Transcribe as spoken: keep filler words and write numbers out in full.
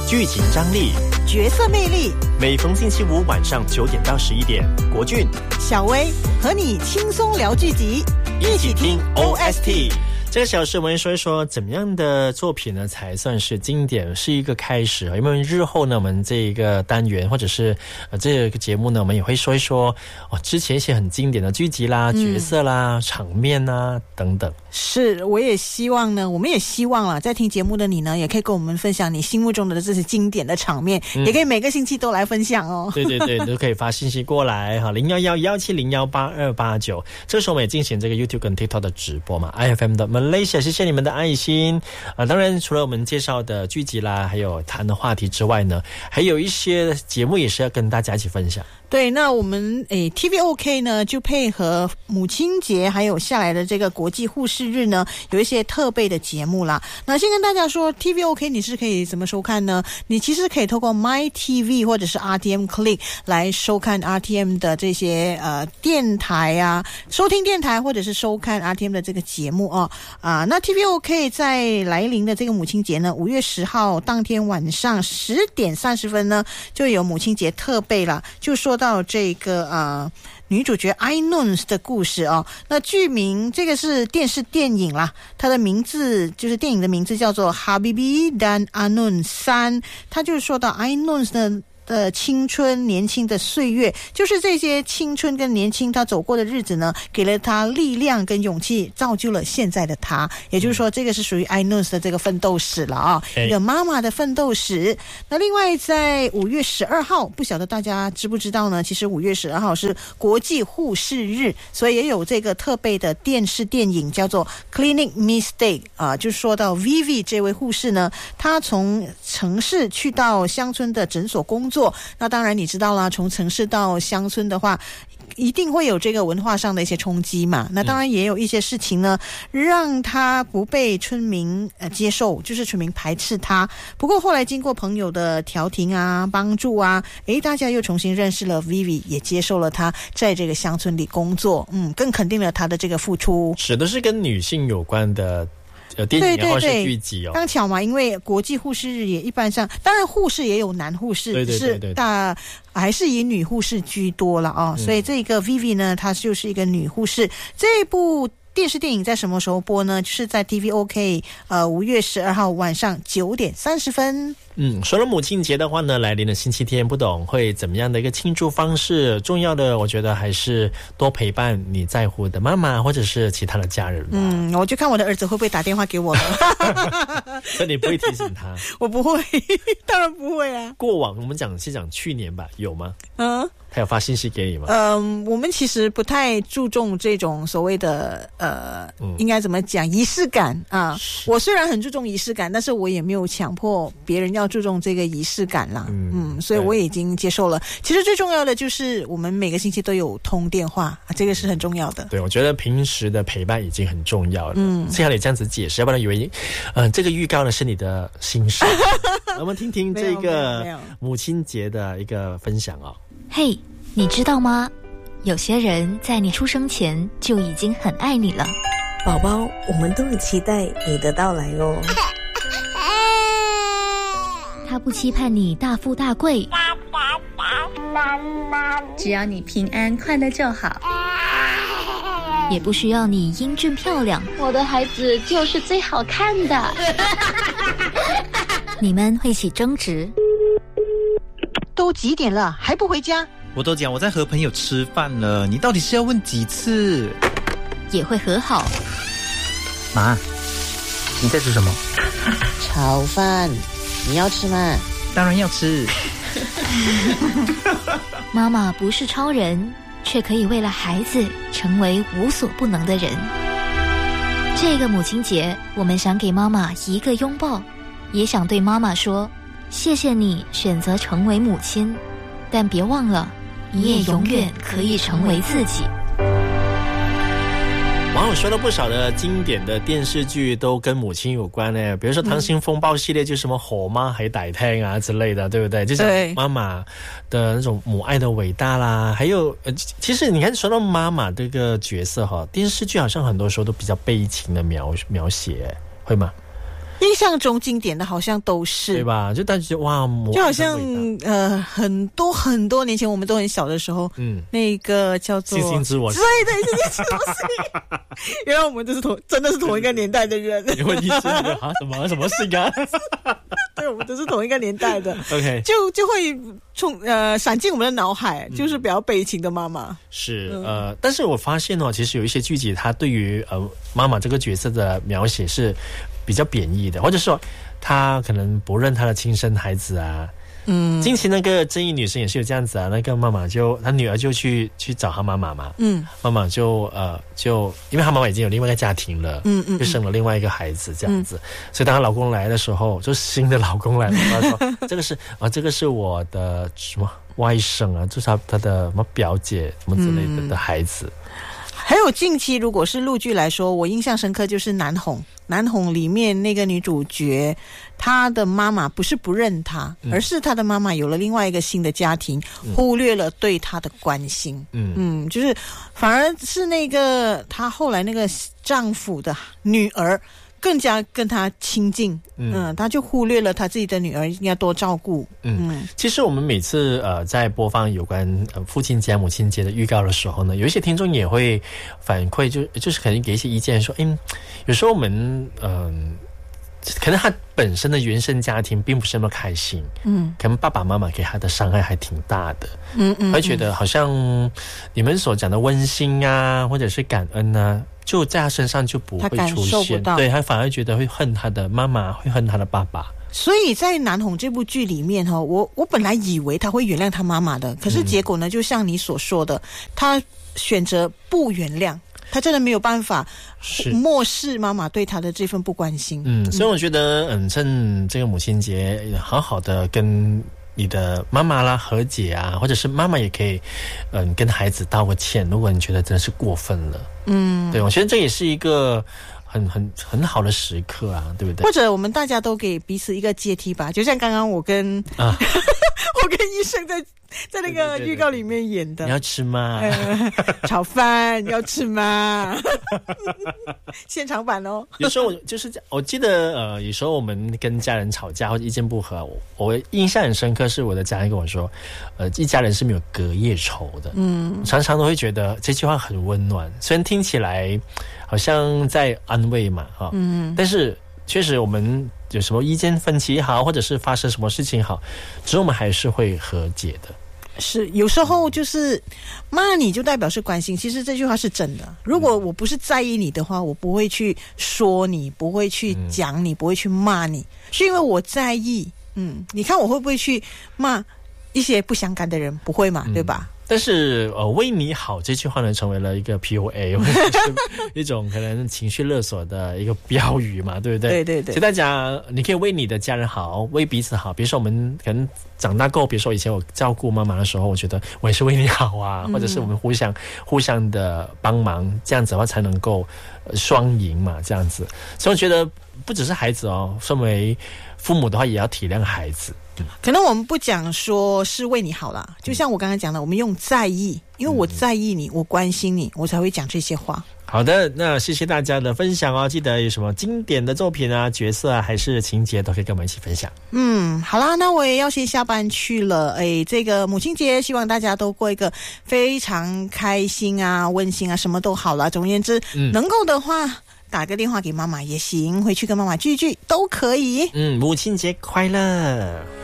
剧情张力， 角色魅力。 每逢星期五晚上九点到十一点，国俊、 小薇和你轻松聊剧集， 一起听 O S T。这个小时我们说一说怎么样的作品呢才算是经典，是一个开始。因为日后呢我们这个单元或者是呃这个节目呢我们也会说一说哦之前一些很经典的剧集啦、嗯、角色啦、场面啊等等。 是，我也希望呢我们也希望啦在听节目的你呢也可以跟我们分享你心目中的这些经典的场面、嗯、也可以每个星期都来分享哦。 对对对，都可以发信息过来哈，零一一一七零一八二八九。这时候我们也进行这个 YouTube 跟 TikTok 的直播嘛 ，I F M 的Malaysia， 谢谢你们的爱心啊！当然，除了我们介绍的剧集啦，还有谈的话题之外呢，还有一些节目也是要跟大家一起分享。 对，那我们诶 T V O K 呢，就配合母亲节还有下来的这个国际护士日呢，有一些特备的节目啦。那先跟大家说 T V O K 你是可以怎么收看呢？你其实可以透过 My T V 或者是 R T M Click 来收看 R T M 的这些呃电台啊，收听电台或者是收看 R T M 的这个节目哦。啊，那 T V O K 在来临的这个母亲节呢，五月十号当天晚上十点三十分呢，就有母亲节特备了，就说到这个呃女主角 Ainun 的故事哦。那剧名这个是电视电影啦，它的名字就是电影的名字叫做 Habibi dan Ainun 三，它就是说到 Ainun 的的青春年轻的岁月，就是这些青春跟年轻他走过的日子呢，给了他力量跟勇气，造就了现在的他。也就是说这个是属于 Ainun 的这个奋斗史了啊、哦，一个妈妈的奋斗史。那另外在五月十二号，不晓得大家知不知道呢，其实五月十二号是国际护士日，所以也有这个特备的电视电影叫做 Clinic Mistake 啊，就说到 Vivi 这位护士呢，她从城市去到乡村的诊所工作。那当然你知道啦，从城市到乡村的话一定会有这个文化上的一些冲击嘛。那当然也有一些事情呢让他不被村民呃接受，就是村民排斥他。不过后来经过朋友的调停啊帮助啊，诶大家又重新认识了 Vivi， 也接受了他在这个乡村里工作，嗯，更肯定了他的这个付出。 是都是跟女性有关的呃电影或是剧集哦， 刚巧嘛，因为国际护士日也一般上，当然护士也有男护士， 对对对对对， 是大还是以女护士居多了哦、嗯。所以这个 Vivi 呢，她就是一个女护士。这部电视电影在什么时候播呢？就是在 T V O K 呃五月十二号晚上九点三十分。 嗯，说了母亲节的话呢，来临的星期天不懂会怎么样的一个庆祝方式，重要的我觉得还是多陪伴你在乎的妈妈或者是其他的家人吧。 嗯，我就看我的儿子会不会打电话给我了。 所以你不会提醒他？ 我不会，当然不会啊。 过往我们讲是讲去年吧，有吗？ 嗯， 他有发信息给你吗？ 嗯，我们其实不太注重这种所谓的呃、嗯，应该怎么讲仪式感啊。我虽然很注重仪式感，但是我也没有强迫别人要注重这个仪式感啦。嗯, 嗯所以我也已经接受了。其实最重要的就是我们每个星期都有通电话啊，这个是很重要的。 对，我觉得平时的陪伴已经很重要了。嗯，幸好你这样子解释，要不然以为嗯、呃、这个预告呢是你的心声。我们听听这个母亲节的一个分享哦。 嘿、hey, 你知道吗？有些人在你出生前就已经很爱你了。 宝宝，我们都很期待你的到来哦。 他不期盼你大富大贵， 只要你平安快乐就好， 也不需要你英俊漂亮， 我的孩子就是最好看的。 你们会起争执， 都几点了还不回家？ 我都讲我在和朋友吃饭了，你到底是要问几次？ 也会和好。 妈，你在吃什么？ 炒饭，你要吃吗？ 当然要吃。 妈妈不是超人，却可以为了孩子成为无所不能的人。这个母亲节，我们想给妈妈一个拥抱，也想对妈妈说，谢谢你选择成为母亲，但别忘了，你也永远可以成为自己。 网友说了不少的经典的电视剧都跟母亲有关呢，比如说《溏心风暴》系列，就什么火妈还歹聽啊之类的，对不对？就是妈妈的那种母爱的伟大啦。还有呃，其实你看说到妈妈这个角色哈，电视剧好像很多时候都比较悲情的描描写，会吗？ 印象中经典的好像都是， 对吧？就大家觉得哇， 就好像呃很多很多年前我们都很小的时候，嗯，那个叫做星星之王， 对对，星星之王，原来我们都是同真的是同一个年代的人。 你会意识到啊什么什么星啊？ 对，我们都是同一个年代的。 OK， 就就会冲呃闪进我们的脑海，就是比较悲情的妈妈。 是、嗯、呃，但是我发现哦，其实有一些剧集，它对于呃妈妈这个角色的描写是比较贬义的，或者说她可能不认她的亲生孩子啊。嗯，近期那个正义女生也是有这样子啊，那个妈妈就她女儿就去去找她妈妈嘛，嗯，妈妈就呃就因为她妈妈已经有另外一个家庭了，嗯嗯，就生了另外一个孩子这样子，嗯、所以当她老公来的时候，就新的老公来了，她说这个是啊，这个是我的什么外甥啊，就是她她的什么表姐什么之类的、嗯、的孩子。 还有近期如果是陆剧来说，我印象深刻就是南红，南红里面那个女主角，她的妈妈不是不认她、嗯、而是她的妈妈有了另外一个新的家庭、嗯、忽略了对她的关心。嗯嗯，就是反而是那个她后来那个丈夫的女儿更加跟她亲近，嗯，她、嗯、就忽略了她自己的女儿应该多照顾。 嗯，嗯其实我们每次呃在播放有关呃父亲节、母亲节的预告的时候呢，有一些听众也会反馈，就就是可能给一些意见说，嗯，有时候我们嗯、呃，可能他本身的原生家庭并不是那么开心，嗯，可能爸爸妈妈给他的伤害还挺大的，嗯嗯，会觉得好像你们所讲的温馨啊，或者是感恩啊。就在他身上就不会出现，他对他反而觉得会恨他的妈妈，会恨他的爸爸。 所以在南红这部剧里面哈，我我本来以为他会原谅他妈妈的，可是结果呢，嗯、就像你所说的，他选择不原谅，他真的没有办法漠视妈妈对他的这份不关心。 嗯，所以我觉得，嗯，趁这个母亲节，好好的跟你的妈妈啦和解啊，或者是妈妈也可以，嗯，跟孩子道个歉。如果你觉得真的是过分了，嗯，对，我觉得这也是一个很很很好的时刻啊，对不对？ 或者我们大家都给彼此一个阶梯吧，就像刚刚我跟啊，我跟医生在在那个预告里面演的。 你要吃吗？ 呃、炒饭要吃吗？现场版哦。 有时候我就是我记得呃，有时候我们跟家人吵架或者意见不合，我我印象很深刻，是我的家人跟我说，呃，一家人是没有隔夜仇的。嗯，常常都会觉得这句话很温暖，虽然听起来好像在安慰嘛，哈、哦，嗯，但是确实我们有什么意见分歧好，或者是发生什么事情好，之后我们还是会和解的。 是，有时候就是骂你就代表是关心，其实这句话是真的。如果我不是在意你的话，我不会去说你，不会去讲你，不会去骂你，是因为我在意。嗯，你看我会不会去骂一些不相干的人？不会嘛，对吧？ 但是呃，为你好这句话呢，成为了一个 P U A 或者是一种可能情绪勒索的一个标语嘛，对不对？ 对对对。 所以大家，你可以为你的家人好，为彼此好。比如说我们可能长大过，比如说以前我照顾妈妈的时候，我觉得我也是为你好啊，嗯、或者是我们互相互相的帮忙，这样子的话才能够双赢嘛，这样子。所以我觉得不只是孩子哦，身为父母的话，也要体谅孩子。 可能我们不讲说是为你好啦，就像我刚才讲的，我们用在意，因为我在意你，我关心你，我才会讲这些话。 好的，那谢谢大家的分享哦！记得有什么经典的作品啊、角色啊，还是情节，都可以跟我们一起分享。 嗯，好啦，那我也要先下班去了。哎，这个母亲节，希望大家都过一个非常开心啊、温馨啊，什么都好啦。总而言之，嗯、能够的话，打个电话给妈妈也行，回去跟妈妈聚聚都可以。 嗯，母亲节快乐！